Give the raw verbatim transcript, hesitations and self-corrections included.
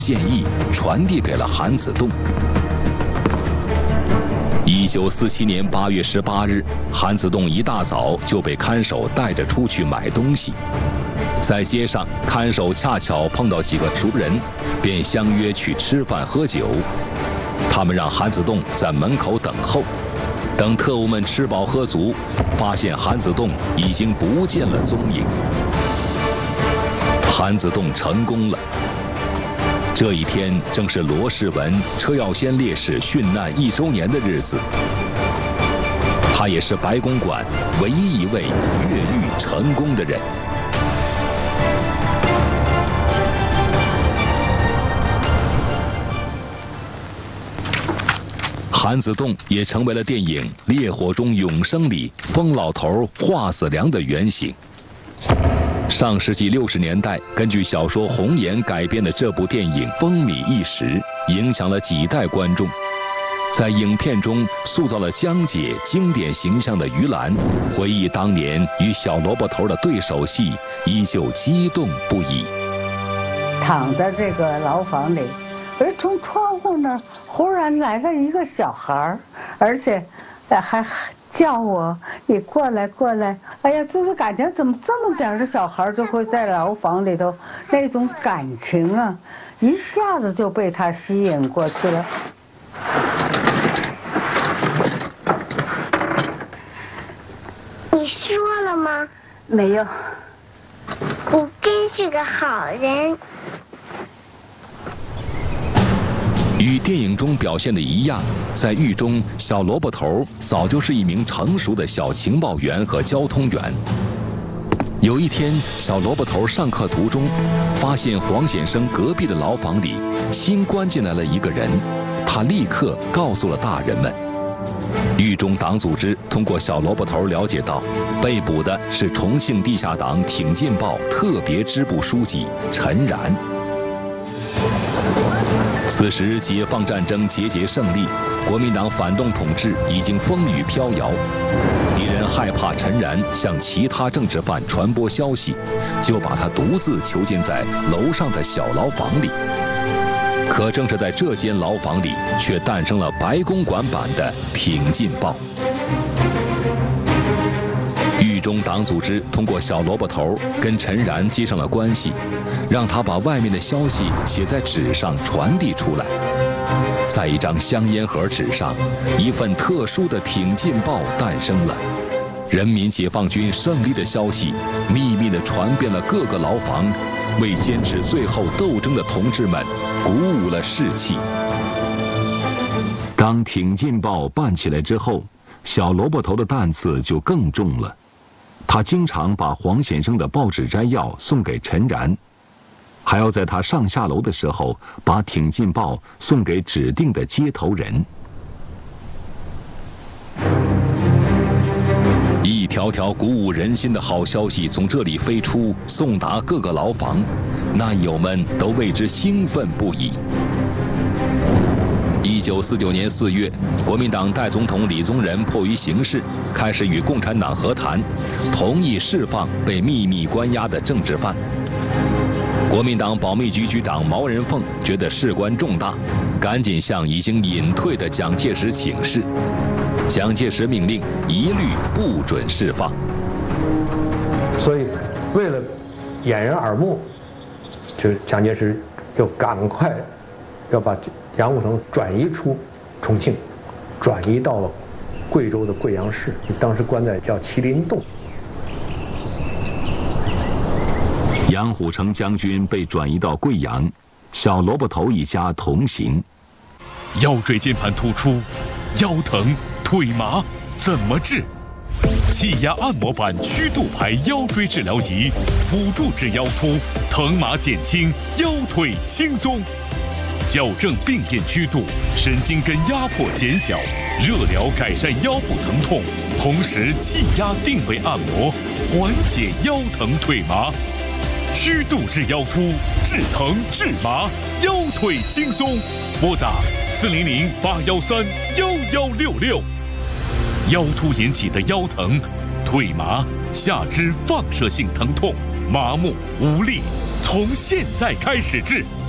建议传递给了韩子栋。一九四七年八月十八日，韩子栋一大早就被看守带着出去买东西。在街上，看守恰巧碰到几个熟人，便相约去吃饭喝酒。他们让韩子栋在门口等候。等特务们吃饱喝足，发现韩子栋已经不见了踪影。韩子栋成功了。这一天正是罗世文、车耀先烈士殉难一周年的日子。他也是白公馆唯一一位越狱成功的人。韩子栋也成为了电影《烈火中永生》里疯老头华子良的原型。上世纪六十年代，根据小说《红颜》改编的这部电影风靡一时，影响了几代观众。在影片中塑造了江姐经典形象的于兰，回忆当年与小萝卜头的对手戏，依旧激动不已。 躺在这个牢房里，而从窗户那儿忽然来了一个小孩儿，而且还叫我你过来过来。哎呀，就是感觉怎么这么点的小孩就会在牢房里头，那种感情啊，一下子就被他吸引过去了。 你说了吗？ 没有。 你真是个好人。 与电影中表现的一样，在狱中，小萝卜头早就是一名成熟的小情报员和交通员。有一天，小萝卜头上课途中，发现黄显生隔壁的牢房里新关进来了一个人，他立刻告诉了大人们。狱中党组织通过小萝卜头了解到，被捕的是重庆地下党挺进报特别支部书记陈然。此时，解放战争节节胜利，国民党反动统治已经风雨飘摇。敌人害怕陈然向其他政治犯传播消息，就把他独自囚禁在楼上的小牢房里。可正是在这间牢房里，却诞生了白公馆版的挺进报。狱中党组织通过小萝卜头跟陈然接上了关系，让他把外面的消息写在纸上传递出来。在一张香烟盒纸上，一份特殊的挺进报诞生了。人民解放军胜利的消息秘密地传遍了各个牢房，为坚持最后斗争的同志们鼓舞了士气。当挺进报办起来之后，小萝卜头的担子就更重了。他经常把黄先生的报纸摘要送给陈然，还要在他上下楼的时候把挺进报送给指定的接头人。一条条鼓舞人心的好消息从这里飞出，送达各个牢房，难友们都为之兴奋不已。一九四九年四月，国民党代总统李宗仁迫于形势，开始与共产党和谈，同意释放被秘密关押的政治犯。国民党保密局局长毛人凤觉得事关重大，赶紧向已经隐退的蒋介石请示。蒋介石命令一律不准释放。 所以，为了掩人耳目，就蒋介石要赶快要把杨虎城转移出重庆，转移到贵州的贵阳市，当时关在叫麒麟洞。 杨虎城将军被转移到贵阳，小萝卜头一家同行。 腰椎间盘突出，腰疼腿麻怎么治？气压按摩板曲度牌腰椎治疗仪，辅助治腰突，疼麻减轻，腰腿轻松。矫正病变曲度，神经根压迫减小，热疗改善腰部疼痛，同时气压定位按摩，缓解腰疼腿麻。曲度治腰突，治疼治麻，腰腿轻松。拨打四零零八幺三幺幺六六。腰突引起的腰疼、腿麻、下肢放射性疼痛、麻木、无力，从现在开始治。